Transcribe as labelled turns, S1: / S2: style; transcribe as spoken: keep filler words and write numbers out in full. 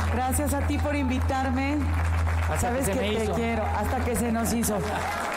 S1: Gracias a ti por invitarme.
S2: Hasta
S1: Sabes
S2: que,
S1: que,
S2: se me
S1: te
S2: hizo.
S1: quiero, hasta que se nos hizo.